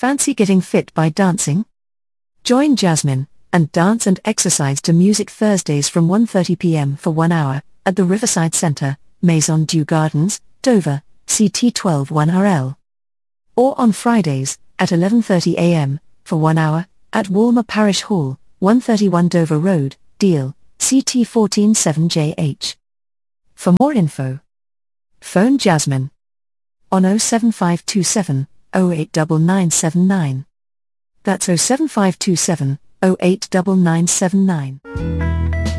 Fancy getting fit by dancing? Join Jasmine and dance and exercise to music Thursdays from 1:30 p.m. for 1 hour at the Riverside Centre, Maison Dieu Gardens, Dover, CT 121RL. Or on Fridays at 11:30 a.m. for 1 hour at Walmer Parish Hall, 131 Dover Road, Deal, CT 147JH. For more info, phone Jasmine on 07527 089979. That's 07527 089979.